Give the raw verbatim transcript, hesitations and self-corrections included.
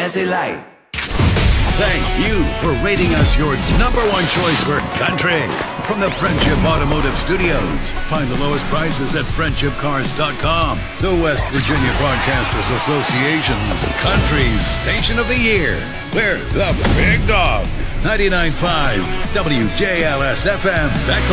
Jazzy Light. Thank you for rating us your number one choice for country. From the Friendship Automotive Studios, find the lowest prices at friendship cars dot com. The West Virginia Broadcasters Association's Country Station of the Year. We're the Big Dog. ninety-nine point five W J L S F M. Back